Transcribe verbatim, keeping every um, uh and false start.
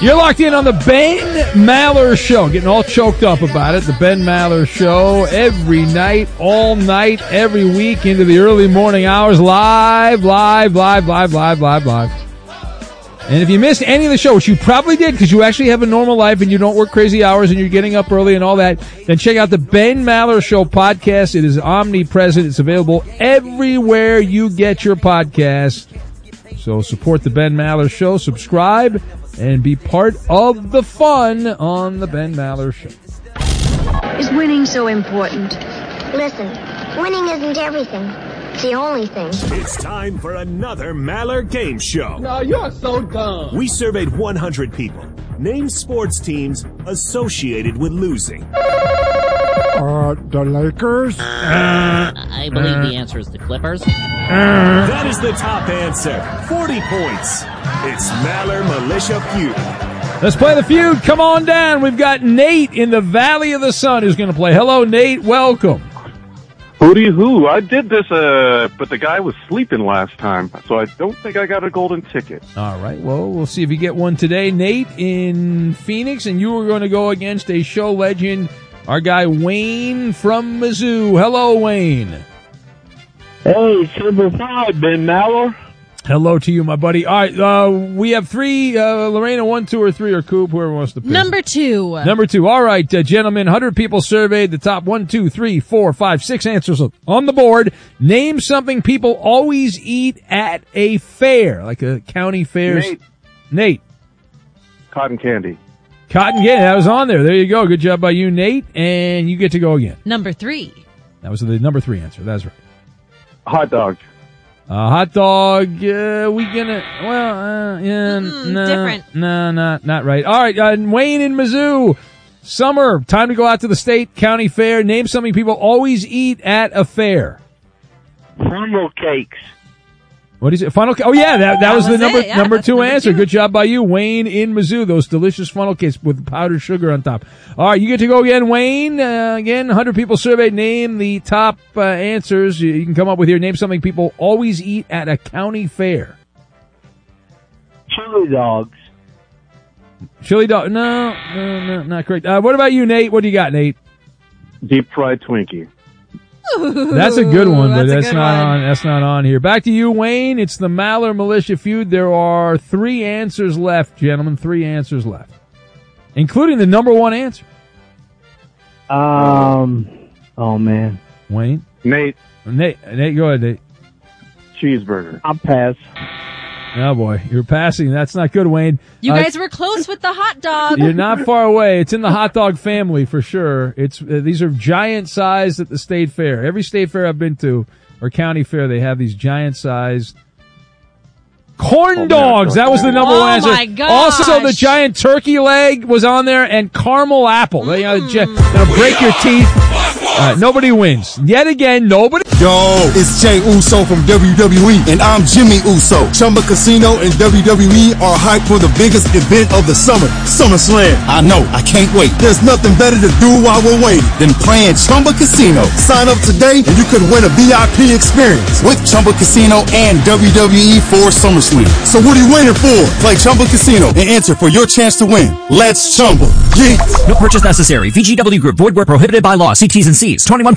You're locked in on the Ben Maller Show. Getting all choked up about it. The Ben Maller Show every night, all night, every week into the early morning hours. Live, live, live, live, live, live, live. And if you missed any of the show, which you probably did because you actually have a normal life and you don't work crazy hours and you're getting up early and all that, then check out the Ben Maller Show podcast. It is omnipresent. It's available everywhere you get your podcast. So support the Ben Maller Show. Subscribe and be part of the fun on the Ben Maller Show. Is winning so important? Listen, winning isn't everything. It's the only thing. It's time for another Maller Game Show. No, you're so dumb. We surveyed one hundred people. Name sports teams associated with losing. Uh, the Lakers? Uh, I believe the answer is the Clippers. Uh, that is the top answer. forty points. It's Maller Militia Feud. Let's play the feud. Come on down. We've got Nate in the Valley of the Sun who's going to play. Hello, Nate. Welcome. Hooty hoo. I did this, uh, but the guy was sleeping last time, so I don't think I got a golden ticket. All right. Well, we'll see if you get one today. Nate in Phoenix, and you are going to go against a show legend, our guy Wayne from Mizzou. Hello, Wayne. Hey, Silver Five, Ben Maller. Hello to you, my buddy. All right, uh, we have three, uh, Lorena, one, two, or three, or Coop, whoever wants to pick. Number two. Number two. All right, uh, gentlemen, one hundred people surveyed. The top one, two, three, four, five, six answers on the board. Name something people always eat at a fair, like a county fair. Nate. Nate. Cotton candy. Cotton candy. That was on there. There you go. Good job by you, Nate. And you get to go again. Number three. That was the number three answer. That's right. Hot dog. Uh, hot dog, uh, we gonna, well, uh, yeah, Mm-mm, no, different. no, not, not right. All right, uh, Wayne in Mizzou. Summer, time to go out to the state county fair. Name something people always eat at a fair. Funnel cakes. What is it? Funnel cake? Oh yeah, that, that, That was, was the number, it, yeah, number that's two number answer. two. Good job by you, Wayne in Mizzou. Those delicious funnel cakes with powdered sugar on top. All right, you get to go again, Wayne. Uh, again, one hundred people surveyed. Name the top uh, answers you, you can come up with here. Name something people always eat at a county fair. Chili dogs. Chili dog? No, no, no, not correct. Uh, what about you, Nate? What do you got, Nate? Deep fried Twinkie. That's a good one, but That's a that's good not one. on. That's not on here. Back to you, Wayne. It's the Maller Militia Feud. There are three answers left, gentlemen. Three answers left, including the number one answer. Um, oh man. Wayne, Nate. Nate, Nate, go ahead, Nate. Cheeseburger. I'll pass. Oh boy, you're passing. That's not good, Wayne. You Uh, guys were close with the hot dog. You're not far away. It's in the hot dog family for sure. It's uh, these are giant sized at the state fair. Every state fair I've been to or county fair, they have these giant sized corn Oh, dogs. man, That was the number Oh, one answer. my gosh. Also, the giant turkey leg was on there and caramel apple. They, uh, Mm. ge- That'll break your teeth. Uh, nobody wins. Yet again, nobody. Yo, it's Jay Uso from W W E, and I'm Jimmy Uso. Chumba Casino and W W E are hyped for the biggest event of the summer, SummerSlam. I know, I can't wait. There's nothing better to do while we're waiting than playing Chumba Casino. Sign up today and you could win a V I P experience with Chumba Casino and W W E for SummerSlam. So what are you waiting for? Play Chumba Casino and enter for your chance to win. Let's Chumba. Yeah. No purchase necessary. V G W Group. Void where prohibited by law. See T's and C's. twenty-one